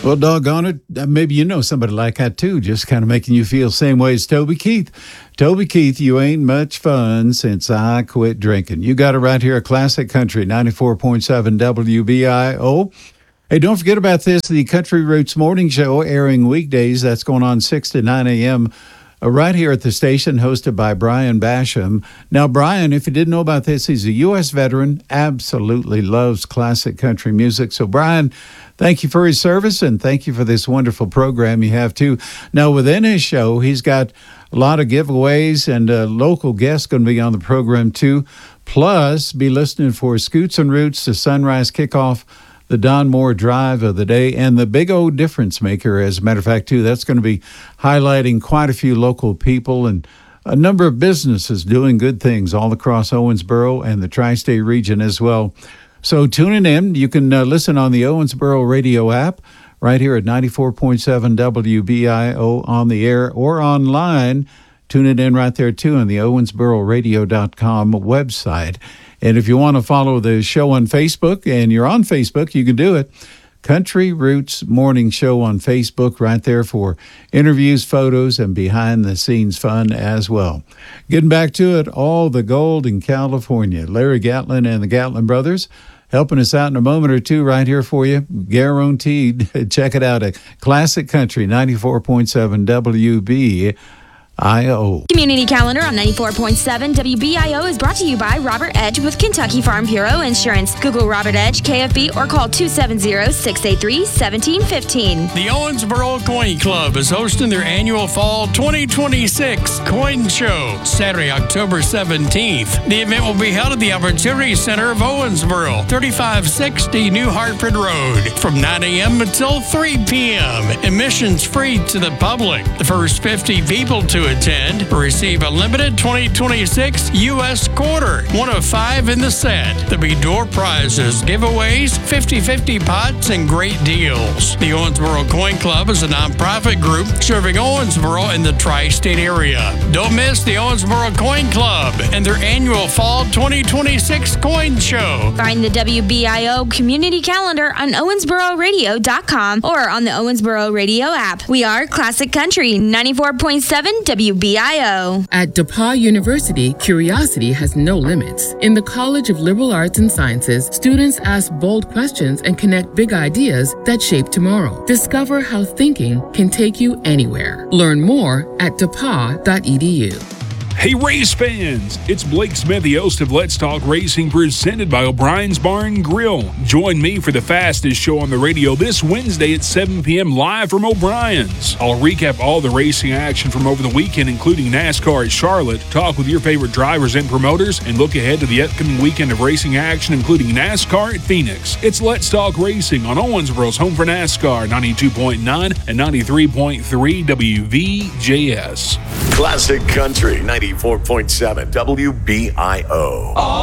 Well, doggone it, maybe you know somebody like that too, just kind of making you feel the same way as Toby Keith. Toby Keith, you ain't much fun since I quit drinking. You got it right here, Classic Country, 94.7 WBIO. Hey, don't forget about this, the Country Roots Morning Show, airing weekdays. That's going on 6 to 9 a.m., right here at the station, hosted by Brian Basham. Now, Brian, if you didn't know about this, he's a U.S. veteran, absolutely loves classic country music. So, Brian, thank you for his service, and thank you for this wonderful program you have, too. Now, within his show, he's got a lot of giveaways, and local guests going to be on the program, too. Plus, be listening for Scoots and Roots, the Sunrise Kickoff, the Don Moore Drive of the day, and the Big O Difference Maker, as a matter of fact, too. That's going to be highlighting quite a few local people and a number of businesses doing good things all across Owensboro and the tri-state region as well. So tuning in, you can listen on the Owensboro radio app right here at 94.7 WBIO on the air or online. Tune it in right there, too, on the owensbororadio.com website. And if you want to follow the show on Facebook, and you're on Facebook, you can do it. Country Roots Morning Show on Facebook right there for interviews, photos, and behind-the-scenes fun as well. Getting back to it, all the gold in California. Larry Gatlin and the Gatlin Brothers helping us out in a moment or two right here for you. Guaranteed. Check it out at Classic Country, 94.7 WBIO. Community Calendar on 94.7 WBIO is brought to you by Robert Edge with Kentucky Farm Bureau Insurance. Google Robert Edge, KFB, or call 270-683-1715. The Owensboro Coin Club is hosting their annual Fall 2026 Coin Show, Saturday, October 17th. The event will be held at the Opportunity Center of Owensboro, 3560 New Hartford Road, from 9 a.m. until 3 p.m. Admissions free to the public. The first 50 people to attend receive a limited 2026 U.S. quarter, one of 5 in the set. There'll be door prizes, giveaways, 50-50 pots, and great deals. The Owensboro Coin Club is a nonprofit group serving Owensboro and the tri-state area. Don't miss the Owensboro Coin Club and their annual Fall 2026 Coin Show. Find the WBIO Community Calendar on owensbororadio.com or on the Owensboro Radio app. We are Classic Country, 94.7 WBIO. At DePauw University, curiosity has no limits. In the College of Liberal Arts and Sciences, students ask bold questions and connect big ideas that shape tomorrow. Discover how thinking can take you anywhere. Learn more at depaw.edu. Hey race fans, it's Blake Smith, the host of Let's Talk Racing, presented by O'Brien's Bar and Grill. Join me for the fastest show on the radio this Wednesday at 7 p.m. live from O'Brien's. I'll recap all the racing action from over the weekend, including NASCAR at Charlotte, talk with your favorite drivers and promoters, and look ahead to the upcoming weekend of racing action, including NASCAR at Phoenix. It's Let's Talk Racing on Owensboro's home for NASCAR, 92.9 and 93.3 WVJS. Classic Country, 94.7 WBIO.